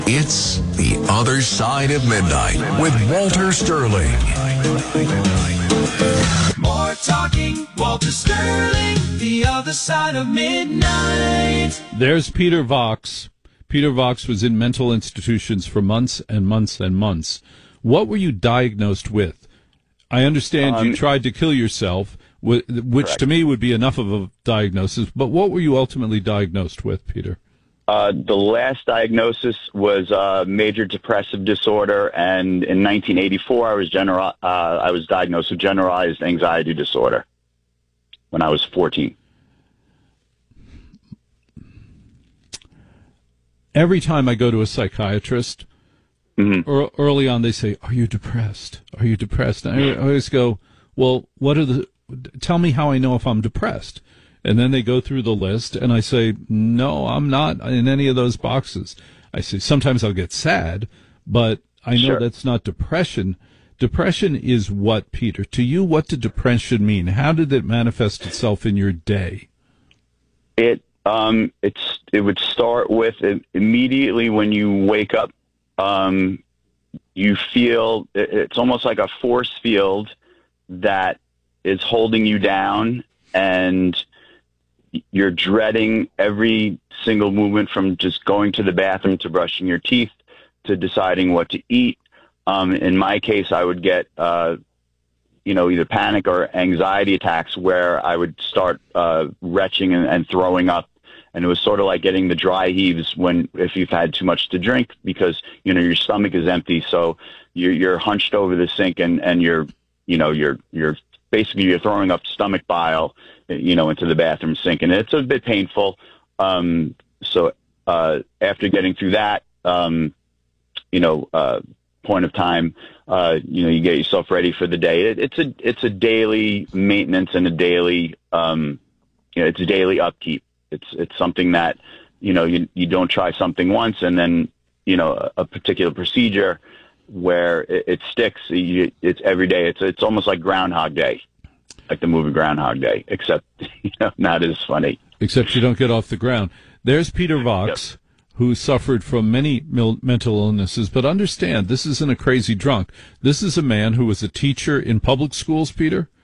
It's The Other Side of Midnight with Walter Sterling. More talking, Walter Sterling, The Other Side of Midnight. There's Peter Vox. Peter Vox was in mental institutions for months and months and months. What were you diagnosed with? I understand you tried to kill yourself, which correct. To me would be enough of a diagnosis, but what were you ultimately diagnosed with, Peter? The last diagnosis was major depressive disorder, and in 1984, I was diagnosed with generalized anxiety disorder when I was 14. Every time I go to a psychiatrist, early on they say, "Are you depressed? Are you depressed?" And I always go, "Well, tell me how I know if I'm depressed." And then they go through the list, and I say, "No, I'm not in any of those boxes." I say, sometimes I'll get sad, but I know Sure. that's not depression. Depression is what, Peter? To you, what did depression mean? How did it manifest itself in your day? It would start with immediately when you wake up. You feel it's almost like a force field that is holding you down, and you're dreading every single movement, from just going to the bathroom to brushing your teeth to deciding what to eat. In my case, I would get, either panic or anxiety attacks where I would start retching and throwing up. And it was sort of like getting the dry heaves if you've had too much to drink, because, your stomach is empty. So you're hunched over the sink and you're basically you're throwing up stomach bile, into the bathroom sink, and it's a bit painful. So after getting through that, point of time, you get yourself ready for the day. It's a daily maintenance and a daily, it's a daily upkeep. It's something that, you don't try something once and then, a particular procedure where it sticks. It's every day. It's almost like Groundhog Day. Like the movie Groundhog Day, except not as funny. Except you don't get off the ground. There's Peter Vox, who suffered from many mental illnesses, but understand, this isn't a crazy drunk. This is a man who was a teacher in public schools, Peter.